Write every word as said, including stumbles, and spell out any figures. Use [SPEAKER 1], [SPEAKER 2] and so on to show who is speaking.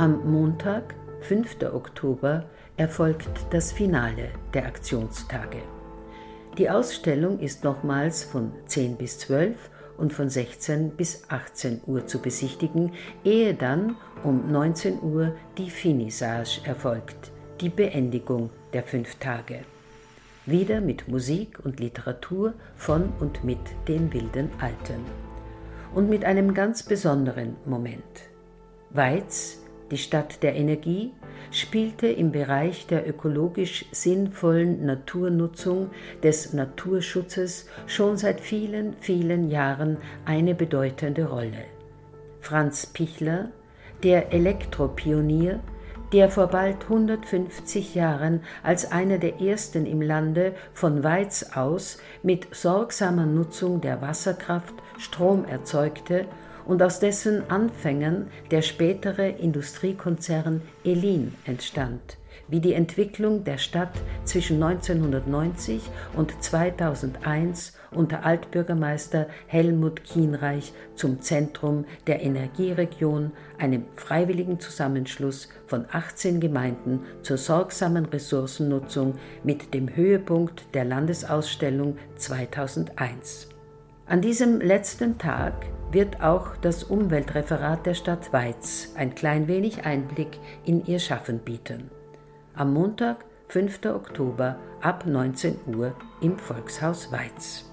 [SPEAKER 1] Am Montag, fünften Oktober, erfolgt das Finale der Aktionstage. Die Ausstellung ist nochmals von zehn bis zwölf und von sechzehn bis achtzehn Uhr zu besichtigen, ehe dann um neunzehn Uhr die Finissage erfolgt, die Beendigung der fünf Tage. Wieder mit Musik und Literatur von und mit den wilden Alten. Und mit einem ganz besonderen Moment. Weiz, die Stadt der Energie, spielte im Bereich der ökologisch sinnvollen Naturnutzung, des Naturschutzes schon seit vielen, vielen Jahren eine bedeutende Rolle. Franz Pichler, der Elektropionier, der vor bald hundertfünfzig Jahren als einer der ersten im Lande von Weiz aus mit sorgsamer Nutzung der Wasserkraft Strom erzeugte und aus dessen Anfängen der spätere Industriekonzern Elin entstand, wie die Entwicklung der Stadt zwischen neunzehnhundertneunzig und zweitausendeins unter Altbürgermeister Helmut Kienreich zum Zentrum der Energieregion, einem freiwilligen Zusammenschluss von achtzehn Gemeinden zur sorgsamen Ressourcennutzung mit dem Höhepunkt der Landesausstellung zweitausendeins. An diesem letzten Tag wird auch das Umweltreferat der Stadt Weiz ein klein wenig Einblick in ihr Schaffen bieten. Am Montag, fünften Oktober ab neunzehn Uhr im Volkshaus Weiz.